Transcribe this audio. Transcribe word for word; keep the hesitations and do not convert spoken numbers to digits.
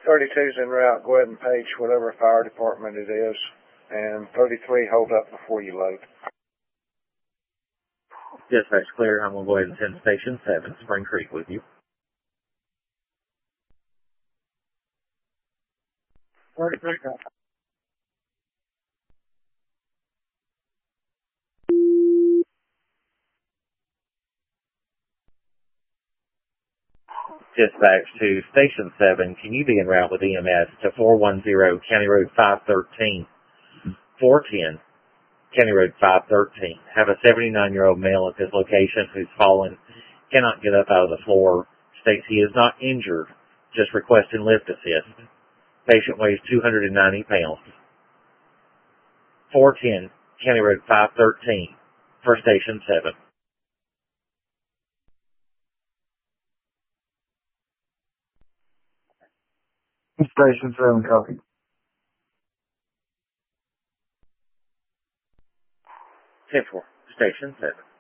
thirty-two's en route. Go ahead and page whatever fire department it is. And thirty-three, hold up before you load. Dispatch clear. I'm going to go ahead and send Station seven, Spring Creek, with you. thirty-three. Dispatch to Station seven, can you be en route with E M S to four one zero County Road five thirteen, four ten County Road five thirteen. Have a seventy-nine-year-old male at this location who's fallen, cannot get up out of the floor, states he is not injured, just requesting lift assist. Patient weighs two hundred ninety pounds. four ten County Road five thirteen for Station seven. Station seven, copy. ten four, Station seven.